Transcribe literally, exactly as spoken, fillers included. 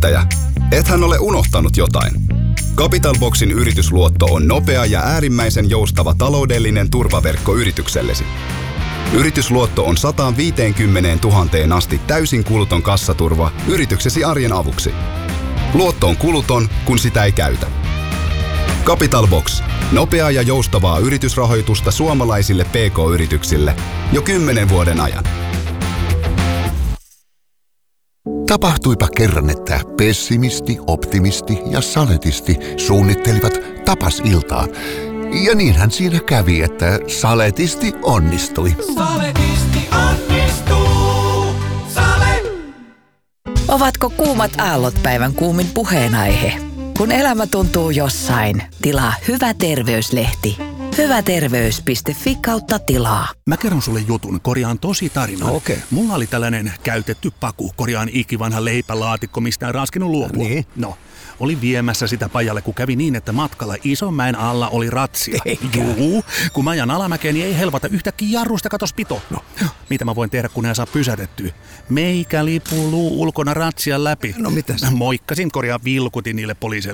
yrittäjä, ethän ole unohtanut jotain. Capital Boxin yritysluotto on nopea ja äärimmäisen joustava taloudellinen turvaverkko yrityksellesi. Yritysluotto on sata viisikymmentätuhatta asti täysin kuluton kassaturva yrityksesi arjen avuksi. Luotto on kuluton, kun sitä ei käytä. Capital Box. Nopeaa ja joustavaa yritysrahoitusta suomalaisille P K-yrityksille jo kymmenen vuoden ajan. Tapahtuipa kerran, että pessimisti, optimisti ja saletisti suunnittelivat tapasiltaa. Ja niinhän siinä kävi, että saletisti onnistui. Saletisti onnistuu. Sale. Ovatko kuumat aallot päivän kuumin puheenaihe? Kun elämä tuntuu jossain, tilaa Hyvä terveyslehti. hyvä terveys piste fi kautta tilaa. Mä kerron sulle jutun, korjaan tosi tarinan. No, okei. Okay. Mulla oli tällainen käytetty paku, korjaan ikivanha leipälaatikko, mistä en raskinut luopua. Niin. No, oli viemässä sitä pajalle, kun kävi niin, että matkalla Isonmäen alla oli ratsia. Eikä. Juu, kun mä ajan alamäkeen, niin ei helvata yhtäkkiä jarrusta katos pito. No, mitä mä voin tehdä, kun en saa pysätettyä? Meikä lipuluu ulkona ratsian läpi. No mitäs? Moikkasin, korjaan vilkutin niille poliisille.